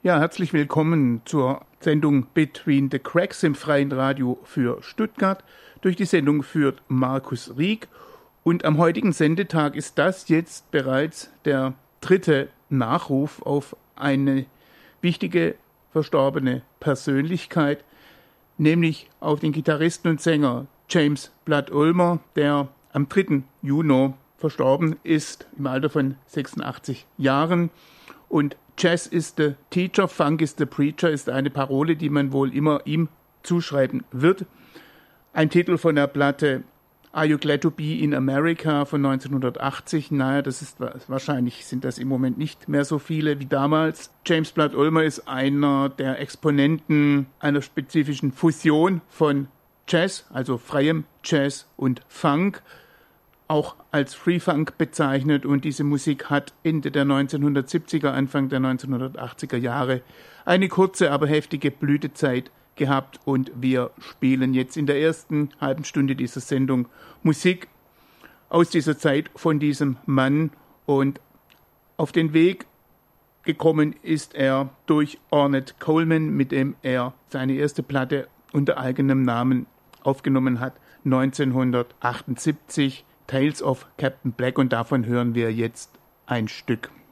Ja, herzlich willkommen zur Sendung Between the Cracks im Freien Radio für Stuttgart. Durch die Sendung führt Markus Rieck und am heutigen Sendetag ist das jetzt bereits der dritte Nachruf auf eine wichtige verstorbene Persönlichkeit, nämlich auf den Gitarristen und Sänger James Blood Ulmer, der am 3. Juni verstorben ist im Alter von 86 Jahren. Und Jazz is the Teacher, Funk is the Preacher ist eine Parole, die man wohl immer ihm zuschreiben wird. Ein Titel von der Platte Are You Glad to Be in America von 1980. Naja, das ist wahrscheinlich sind das im Moment nicht mehr so viele wie damals. James Blood Ulmer ist einer der Exponenten einer spezifischen Fusion von Jazz, also freiem Jazz und Funk, auch als Free Funk bezeichnet, und diese Musik hat Ende der 1970er, Anfang der 1980er Jahre eine kurze, aber heftige Blütezeit gehabt, und wir spielen jetzt in der ersten halben Stunde dieser Sendung Musik aus dieser Zeit von diesem Mann, und auf den Weg gekommen ist er durch Ornette Coleman, mit dem er seine erste Platte unter eigenem Namen aufgenommen hat, 1978, Tales of Captain Black, und davon hören wir jetzt ein Stück.